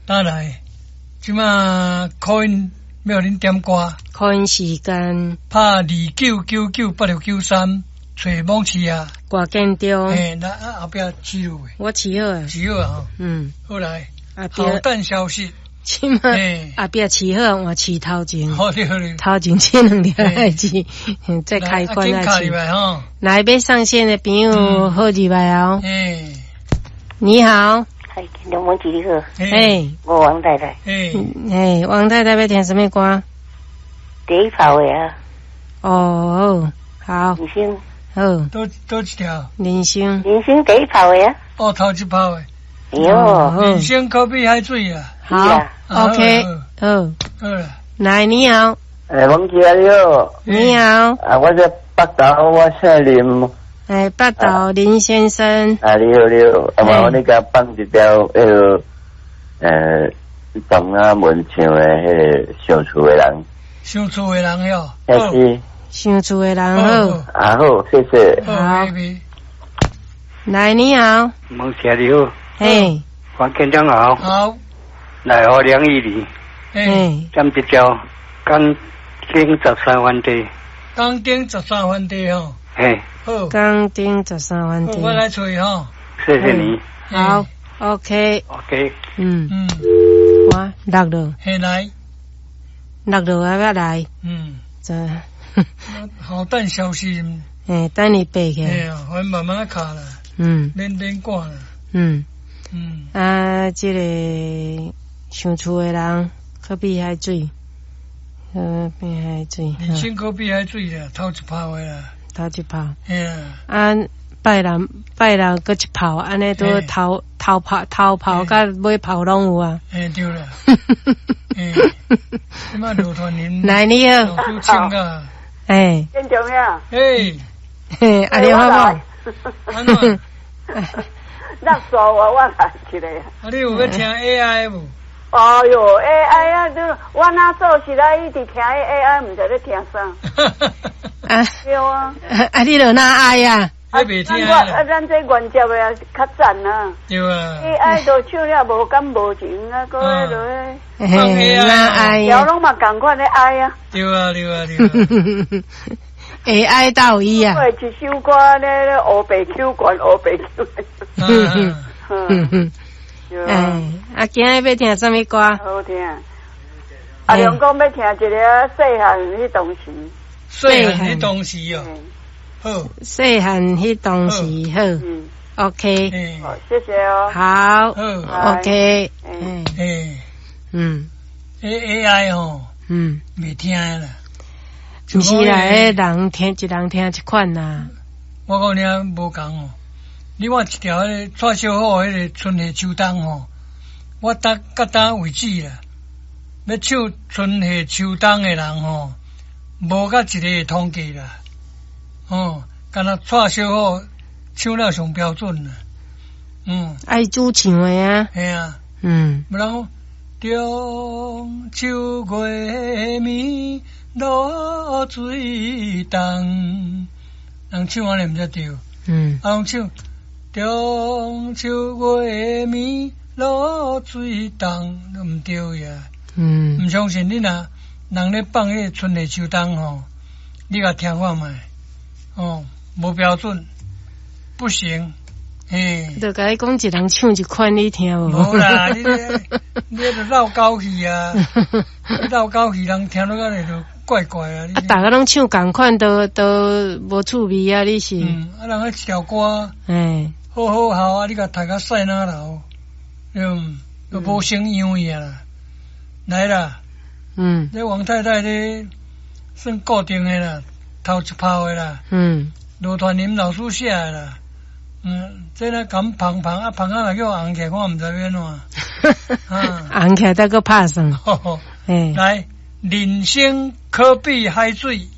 当来，即马考因要恁点歌， 考因时间拍29998693，找网市啊， 挂建中， 那后壁记录诶， 我起好啊， 记好啊，好来，好等消息。 即马后壁起好，我起头前， 好嘞好嘞， 头前这两条爱字，再开关来起。来，要上线的朋友好入来哦。你好。 龙文吉你好，我王太太， 王太太要听什么歌？ 第一炮的啊。 哦，好。 人生。 好。 多一条。 人生。 人生第一炮的啊。 哦，头一炮的。 哎呦， 人生可比海水啊。 好 ，OK， 好。来，你好。 王吉啊，你好。 你好。 我在北投，我姓林。 北投林先生。 你好你好，我那个放一条东啊门唱的上厝的人。 上厝的人哟。 是。 上厝的人好。 好，谢谢。 好。来，你好。 王吉你好。黄建章好。 好。 来和梁义礼。占一条钢筋13番地。 钢筋13番地吼。 好，钢筋13番地。 我来找吼。 谢谢你。 好 ，OK。 OK。 我录了。 来。 录了要来。这。 好等消息。 等你背起。 我慢慢卡了。练惯了。 这个上厝的人可比海水，比海水。 人生可比海水啦，头一泡的啦。 头一泡。拜六搁一泡，安尼都头泡甲尾泡拢有啊。 对啦。即马刘团林。 来你好。 老师请啊。 真重要。 阿你好不？ 安怎？ 那说我来一个。 你有要听 AI 无？ 哦哟 ，AI 啊，我那做时来一直听 AI， 唔知咧听啥。对啊。 你著哪爱啊？ 我袂听啦。 咱这原接的较赞啊。 对啊。 AI 都唱了无感无情啊，搁迄落咧。 哪爱啊？拢嘛共款咧爱啊。 对啊。 AI 到伊啊。 对，一首歌咧，黑白Q管，黑白Q。 今日要听什么歌？ 好听。梁讲要听一个细汉迄当时。 细汉迄当时哦。好。 细汉迄当时好。OK。 好，谢谢哦。 好。OK。 AI 吼。袂听啦。 不是啦，人听一款啦。 我讲你无共哦。你看一条迄个蔡小虎迄个春夏秋冬吼，我到为止啦。要唱春夏秋冬的人吼，无甲一个会统计啦。敢若蔡小虎唱了上标准啦。 爱主唱的啊。 系啊。不然讲中秋月暝露水东，人唱安尼毋则对。人唱。中秋月暝露水东，都毋对呀。毋相信你若人咧放迄个春夏秋冬吼，你甲听看觅，无标准，不行。 就甲你讲一人唱一款，你听无？ 无啦，你著绕高戏啊，绕高戏人听落安尼就怪怪啊。 大家拢唱共款，都无趣味啊！你是？ 人迄条歌。好好啊！你甲大家晒哪头，都无成样伊啦。来啦，这王太太咧算固定的啦，头一炮的啦。罗团林老师写的啦。这咧咁胖啊，若叫红起来，我毋知要安怎。 红起来再搁拍算。 来，人生可比海水。